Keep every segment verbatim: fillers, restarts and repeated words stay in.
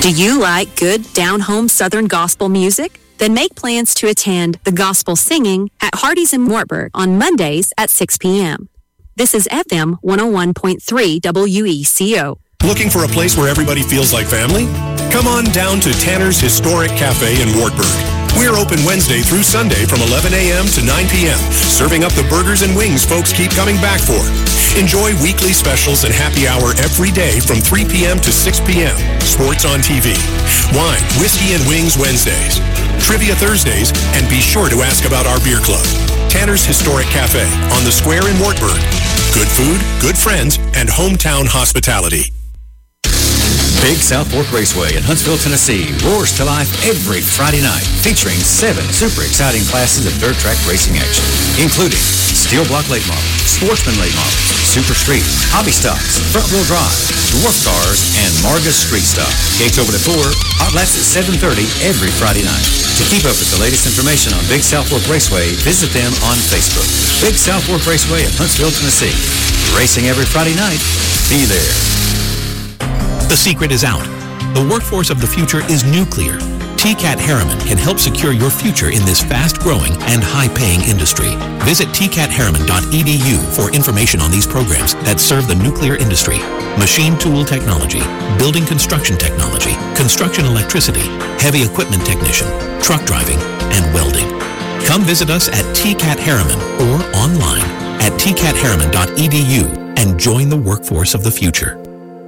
Do you like good down-home Southern gospel music? Then make plans to attend the gospel singing at Hardy's in Wartburg on Mondays at six p.m. This is F M one oh one point three W E C O. Looking for a place where everybody feels like family? Come on down to Tanner's Historic Cafe in Wartburg. We're open Wednesday through Sunday from eleven a.m. to nine p.m., serving up the burgers and wings folks keep coming back for. Enjoy weekly specials and happy hour every day from three p.m. to six p.m. Sports on T V. Wine, whiskey, and wings Wednesdays. Trivia Thursdays, and be sure to ask about our beer club. Tanner's Historic Cafe on the square in Wartburg. Good food, good friends, and hometown hospitality. Big South Fork Raceway in Huntsville, Tennessee roars to life every Friday night, featuring seven super exciting classes of dirt track racing action, including steel block late models, sportsman late models, super street, hobby stocks, front wheel drive, dwarf cars, and Marga street stock. Gates open at four, hot laps at seven thirty every Friday night. To keep up with the latest information on Big South Fork Raceway, visit them on Facebook. Big South Fork Raceway in Huntsville, Tennessee. Racing every Friday night. Be there. The secret is out. The workforce of the future is nuclear. T CAT Harriman can help secure your future in this fast-growing and high-paying industry. Visit t cat harriman dot e d u for information on these programs that serve the nuclear industry, machine tool technology, building construction technology, construction electricity, heavy equipment technician, truck driving, and welding. Come visit us at T CAT Harriman or online at t cat harriman dot e d u and join the workforce of the future.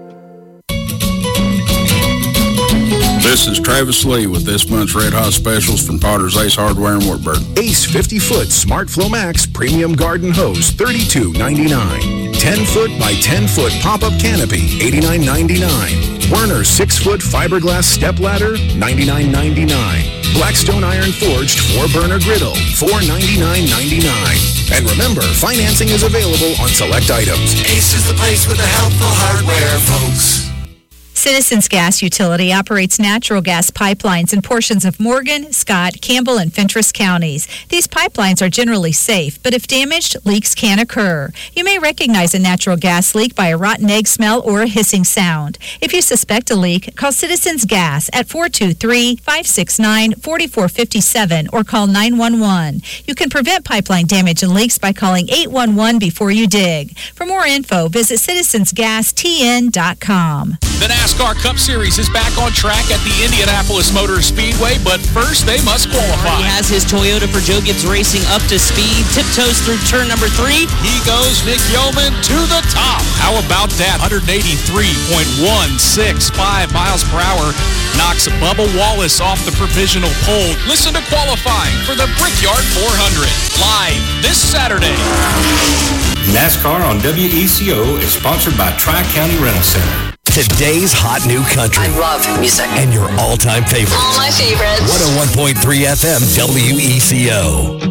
This is Travis Lee with this month's Red Hot Specials from Potter's Ace Hardware in Wartburg. Ace fifty-foot Smart Flow Max Premium Garden Hose, thirty-two ninety-nine. ten-foot by ten-foot pop-up canopy, eighty-nine ninety-nine. Werner six-foot fiberglass step ladder, ninety-nine ninety-nine. Blackstone Iron Forged four-burner griddle, four ninety-nine ninety-nine. And remember, financing is available on select items. Ace is the place with the helpful hardware, folks. Citizens Gas Utility operates natural gas pipelines in portions of Morgan, Scott, Campbell, and Fentress counties. These pipelines are generally safe, but if damaged, leaks can occur. You may recognize a natural gas leak by a rotten egg smell or a hissing sound. If you suspect a leak, call Citizens Gas at four two three, five six nine, four four five seven or call nine one one. You can prevent pipeline damage and leaks by calling eight one one before you dig. For more info, visit citizens gas t n dot com. The NASCAR Cup Series is back on track at the Indianapolis Motor Speedway, but first they must qualify. He has his Toyota for Joe Gibbs Racing up to speed, tiptoes through turn number three. He goes Nick Yeoman to the top. How about that? one eighty-three point one six five miles per hour knocks Bubba Wallace off the provisional pole. Listen to qualifying for the Brickyard four hundred live this Saturday. NASCAR on W E C O is sponsored by Tri-County Rental Center. Today's hot new country. I love music. And your all-time favorites. All my favorites. one oh one point three F M W E C O.